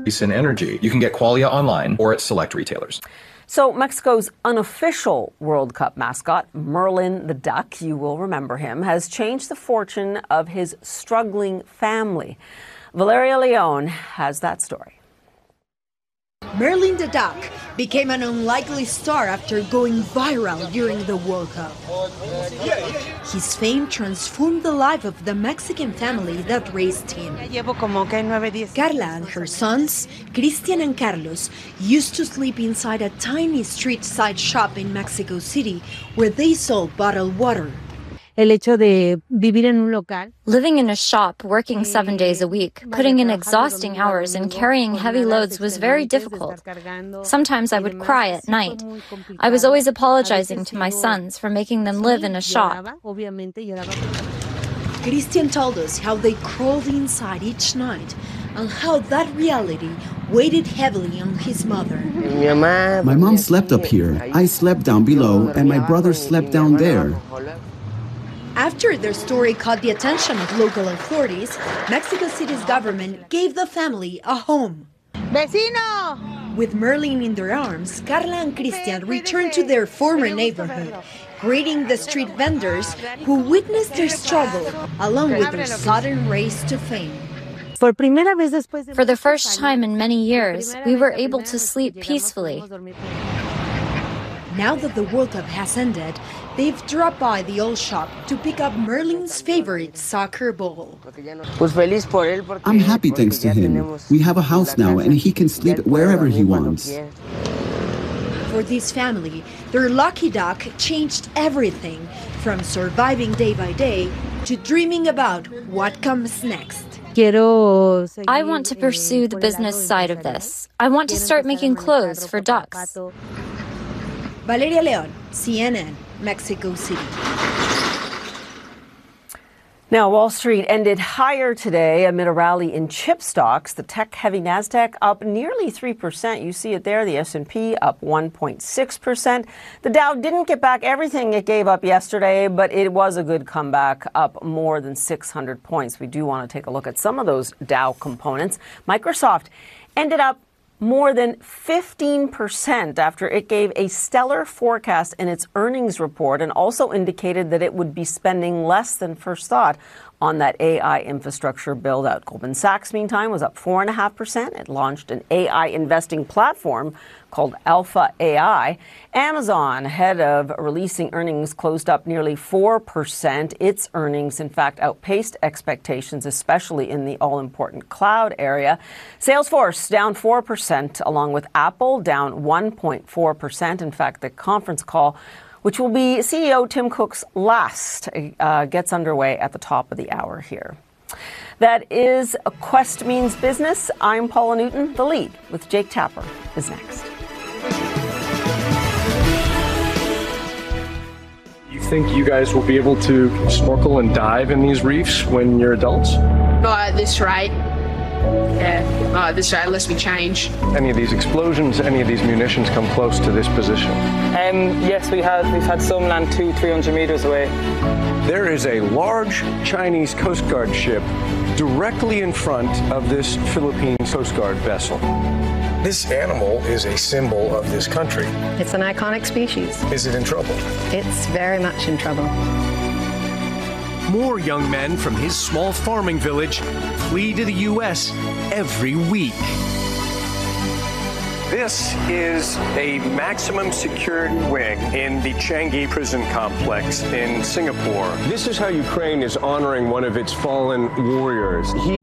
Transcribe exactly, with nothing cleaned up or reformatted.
in energy. You can get Qualia online or at select retailers. So Mexico's unofficial World Cup mascot, Merlin the Duck, you will remember him, has changed the fortune of his struggling family. Valeria Leon has that story. Merlin the Duck became an unlikely star after going viral during the World Cup. His fame transformed the life of the Mexican family that raised him. Carla and her sons, Cristian and Carlos, used to sleep inside a tiny street-side shop in Mexico City where they sold bottled water. Living in a shop, working seven days a week, putting in exhausting hours and carrying heavy loads was very difficult. Sometimes I would cry at night. I was always apologizing to my sons for making them live in a shop. Cristian told us how they crawled inside each night and how that reality weighed heavily on his mother. My mom slept up here, I slept down below, and my brother slept down there. After their story caught the attention of local authorities, Mexico City's government gave the family a home. Vecino! With Merlin in their arms, Carla and Cristian returned to their former neighborhood, greeting the street vendors who witnessed their struggle, along with their sudden race to fame. For the first time in many years, we were able to sleep peacefully. Now that the World Cup has ended, they've dropped by the old shop to pick up Merlin's favorite soccer ball. I'm happy thanks to him. We have a house now and he can sleep wherever he wants. For this family, their lucky duck changed everything, from surviving day by day to dreaming about what comes next. I want to pursue the business side of this. I want to start making clothes for ducks. Valeria Leon, C N N, Mexico City. Now, Wall Street ended higher today amid a rally in chip stocks. The tech-heavy Nasdaq up nearly three percent. You see it there. The S and P up one point six percent. The Dow didn't get back everything it gave up yesterday, but it was a good comeback, up more than six hundred points. We do want to take a look at some of those Dow components. Microsoft ended up more than fifteen percent after it gave a stellar forecast in its earnings report and also indicated that it would be spending less than first thought on that A I infrastructure build-out. Goldman Sachs, meantime, was up four point five percent. It launched an A I investing platform called Alpha A I. Amazon, ahead of releasing earnings, closed up nearly four percent. Its earnings, in fact, outpaced expectations, especially in the all-important cloud area. Salesforce down four percent, along with Apple down one point four percent. In fact, the conference call, which will be C E O Tim Cook's last, uh, gets underway at the top of the hour here. That is Quest Means Business. I'm Paula Newton. The Lead with Jake Tapper is next. You think you guys will be able to snorkel and dive in these reefs when you're adults? Not at this rate. Yeah, not at this rate unless we change. Any of these explosions, any of these munitions come close to this position? Um, yes, we have. We've had some land two, three hundred meters away. There is a large Chinese Coast Guard ship directly in front of this Philippine Coast Guard vessel. This animal is a symbol of this country. It's an iconic species. Is it in trouble? It's very much in trouble. More young men from his small farming village flee to the U S every week. This is a maximum secured wing in the Changi prison complex in Singapore. This is how Ukraine is honoring one of its fallen warriors. He